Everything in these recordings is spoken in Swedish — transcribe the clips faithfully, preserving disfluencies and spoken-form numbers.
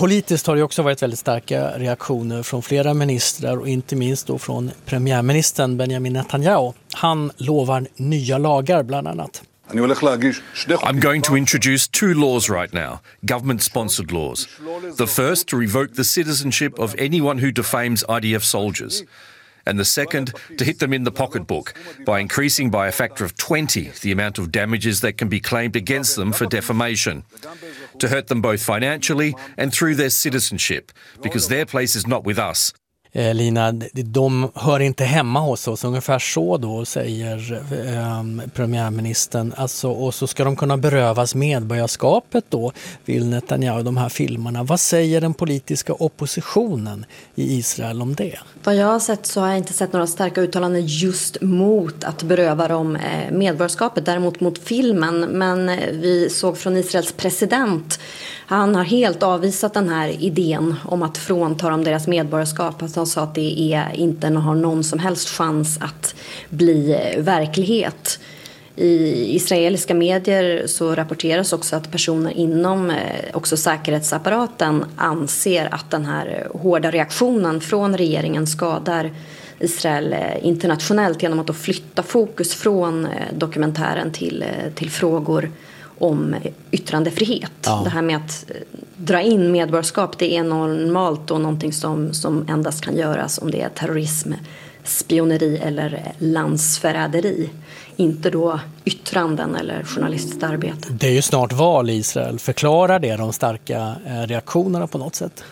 Politiskt har det också varit väldigt starka reaktioner från flera ministrar och inte minst då från premiärministern Benjamin Netanyahu. Han lovar nya lagar bland annat. I'm going to introduce two laws right now, government-sponsored laws. The first to revoke the citizenship of anyone who defames I D F soldiers. And the second to hit them in the pocketbook by increasing by a factor of twenty the amount of damages that can be claimed against them for defamation. To hurt them both financially and through their citizenship, because their place is not with us. Eh, Lina, de hör inte hemma hos oss, ungefär så då säger eh, premiärministern. Alltså, och så ska de kunna berövas medborgarskapet då, vill Netanyahu, de här filmerna. Vad säger den politiska oppositionen i Israel om det? Vad jag har sett så har jag inte sett några starka uttalanden just mot att beröva dem medborgarskapet, däremot mot filmen. Men vi såg från Israels president, han har helt avvisat den här idén om att frånta dem deras medborgarskap. Han sa att det är inte har någon som helst chans att bli verklighet. I israeliska medier så rapporteras också att personer inom också säkerhetsapparaten anser att den här hårda reaktionen från regeringen skadar Israel internationellt genom att då flytta fokus från dokumentären till, till frågor om yttrandefrihet. Ja. Det här med att dra in medborgarskap, det är normalt och någonting som, som endast kan göras om det är terrorism, spioneri eller landsförräderi. Inte då yttranden eller journalistiskt arbete. Det är ju snart val i Israel. Förklarar det de starka reaktionerna på något sätt?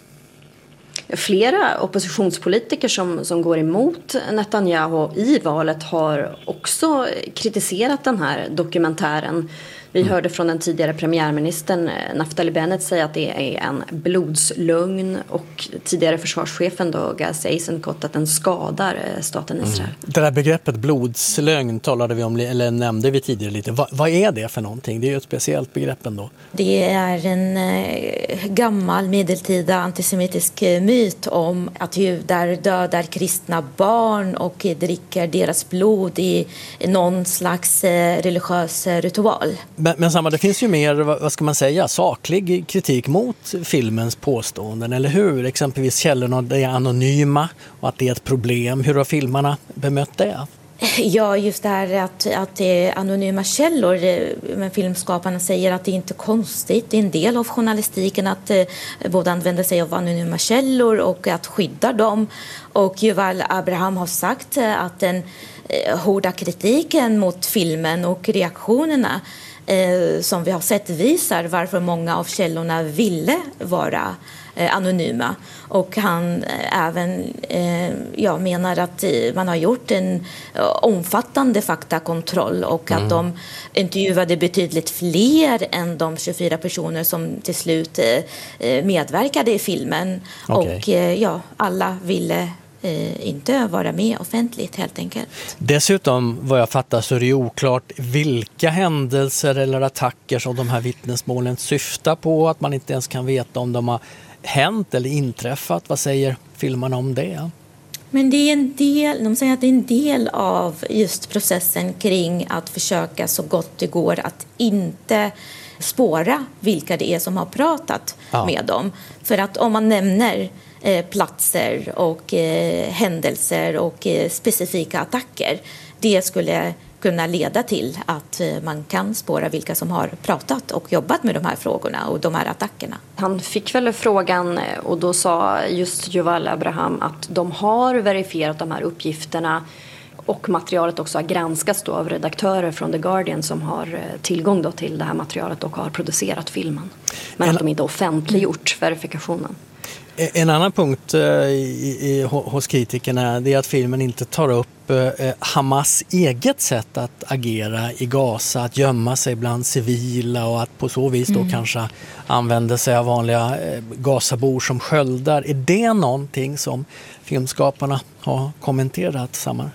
Flera oppositionspolitiker som, som går emot Netanyahu i valet har också kritiserat den här dokumentären. Vi mm. hörde från den tidigare premiärministern Naftali Bennett säga att det är en blodslögn, och tidigare försvarschefen då Gaz Eisenkot att den skadar staten Israel. Mm. Det där begreppet blodslögn talade vi om, eller nämnde vi tidigare lite. Va, vad är det för någonting? Det är ju ett speciellt begrepp ändå. Det är en eh, gammal medeltida antisemitisk myt om att judar dödar kristna barn och dricker deras blod i någon slags eh, religiös ritual. Men, men samma, det finns ju mer, vad ska man säga, saklig kritik mot filmens påståenden, eller hur? Exempelvis källorna är anonyma och att det är ett problem. Hur har filmarna bemött det? Ja, just det här att, att det är anonyma källor. Men filmskaparna säger att det är inte konstigt. Det är en del av journalistiken att eh, både använda sig av anonyma källor och att skydda dem. Och Yuval Abraham har sagt att den eh, hårda kritiken mot filmen och reaktionerna Eh, som vi har sett visar varför många av källorna ville vara eh, anonyma. Och han eh, även eh, ja, menar att eh, man har gjort en eh, omfattande faktakontroll och mm. att de intervjuade betydligt fler än de tjugofyra personer som till slut eh, medverkade i filmen. Okay. Och eh, ja, alla ville Eh, inte vara med offentligt helt enkelt. Dessutom, vad jag fattar, så är det oklart vilka händelser eller attacker som de här vittnesmålen syftar på, att man inte ens kan veta om de har hänt eller inträffat. Vad säger filmarna om det? Men det är en del, de säger att det är en del av just processen kring att försöka så gott det går att inte spåra vilka det är som har pratat ja. med dem. För att om man nämner eh, platser och eh, händelser och eh, specifika attacker, det skulle kunna leda till att man kan spåra vilka som har pratat och jobbat med de här frågorna och de här attackerna. Han fick väl frågan, och då sa just Yuval Abraham att de har verifierat de här uppgifterna och materialet också har granskats då av redaktörer från The Guardian som har tillgång då till det här materialet och har producerat filmen. Men en... att de inte offentliggjort verifikationen. En annan punkt eh, i, i, hos kritikerna är att filmen inte tar upp eh, Hamas eget sätt att agera i Gaza, att gömma sig bland civila och att på så vis då mm. kanske använda sig av vanliga eh, Gazabor som sköldar. Är det någonting som filmskaparna har kommenterat, Samar?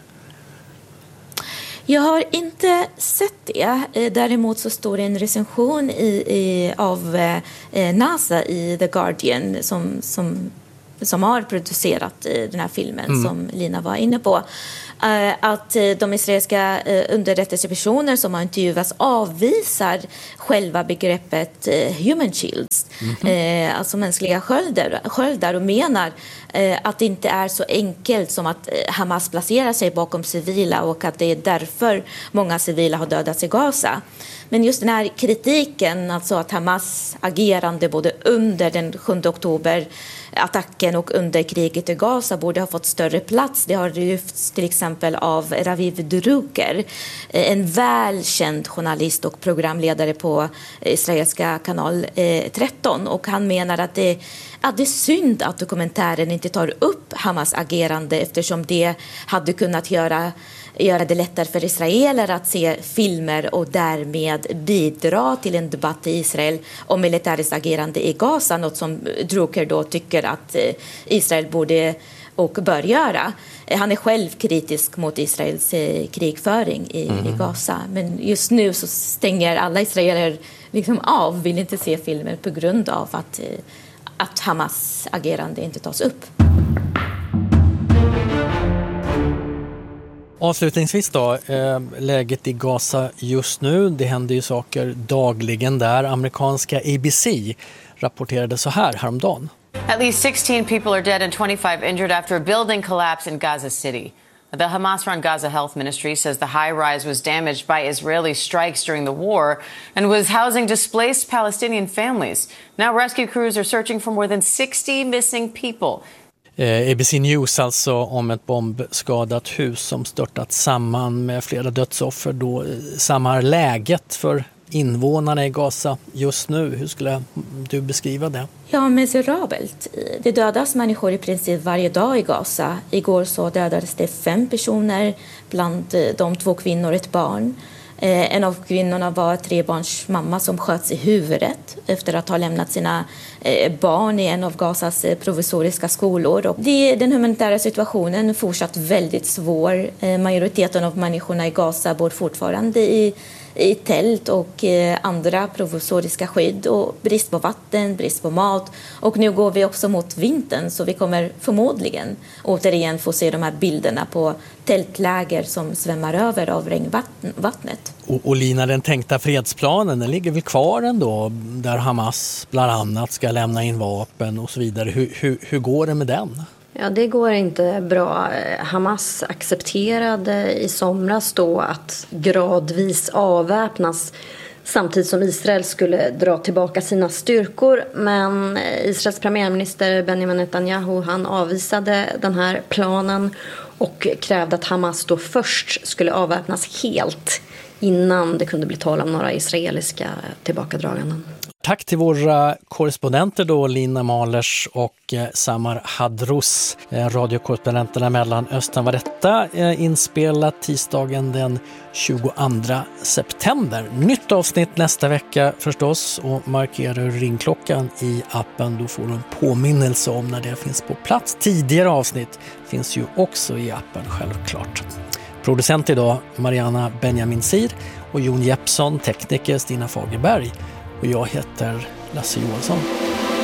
Jag har inte sett det. Däremot så står det en recension i, i, av eh, NASA i The Guardian som, som som har producerat den här filmen mm. som Lina var inne på, att de israeliska underrättelsepersoner som har intervjuats avvisar själva begreppet human shields, mm-hmm. alltså mänskliga sköldar, sköldar och menar att det inte är så enkelt som att Hamas placerar sig bakom civila och att det är därför många civila har dödats i Gaza. Men just den här kritiken, alltså att Hamas agerande både under den sjunde oktober attacken och under kriget i Gaza borde ha fått större plats. Det har lyfts till exempel av Raviv Drucker, en välkänd journalist och programledare på israeliska kanal tretton. Och han menar att det, att det är synd att dokumentären inte tar upp Hamas agerande eftersom det hade kunnat göra göra det lättare för israeler att se filmer och därmed bidra till en debatt i Israel om militäriskt agerande i Gaza, något som Drucker då tycker att Israel borde och bör göra. Han är själv kritisk mot Israels krigföring i, mm. i Gaza, men just nu så stänger alla israeler liksom av, vill inte se filmer på grund av att, att Hamas agerande inte tas upp. Avslutningsvis då, eh, läget i Gaza just nu, det händer ju saker dagligen där. Amerikanska A B C rapporterade så här häromdagen. At least sixteen people are dead and twenty-five injured after a building collapse in Gaza City. The Hamas-run Gaza Health Ministry says the high-rise was damaged by Israeli strikes during the war and was housing displaced Palestinian families. Now rescue crews are searching for more than sixty missing people. A B C News alltså om ett bombskadat hus som störtat samman med flera dödsoffer. Då samma läget för invånarna i Gaza just nu. Hur skulle du beskriva det? Ja, miserabelt. Det dödas människor i princip varje dag i Gaza. Igår så dödades det fem personer, bland de två kvinnor och ett barn. En av kvinnorna var tre barns mamma som sköts i huvudet efter att ha lämnat sina barn i en av Gazas provisoriska skolor. Och den humanitära situationen är fortsatt väldigt svår. Majoriteten av människorna i Gaza bor fortfarande i, i tält och andra provisoriska skydd. Och brist på vatten, brist på mat. Och nu går vi också mot vintern, så vi kommer förmodligen återigen få se de här bilderna på tältläger som svämmar över av regnvattnet. Och, och Lina, den tänkta fredsplanen, den ligger väl kvar ändå, där Hamas bland annat ska lämna in vapen och så vidare. Hur, hur, hur går det med den? Ja, det går inte bra. Hamas accepterade i somras då att gradvis avväpnas samtidigt som Israel skulle dra tillbaka sina styrkor. Men Israels premiärminister Benjamin Netanyahu, han avvisade den här planen och krävde att Hamas då först skulle avväpnas helt innan det kunde bli tal om några israeliska tillbakadraganden. Tack till våra korrespondenter då, Lina Malers och Samar Hadrous. Radiokorrespondenterna mellan Östern var detta inspelat tisdagen den tjugoandra september. Nytt avsnitt nästa vecka förstås, och markerar ringklockan i appen, då får du en påminnelse om när det finns på plats. Tidigare avsnitt finns ju också i appen självklart. Producent idag Mariana Benjamin Sir och Jon Jeppsson, tekniker Stina Fagerberg. Och jag heter Lasse Johansson.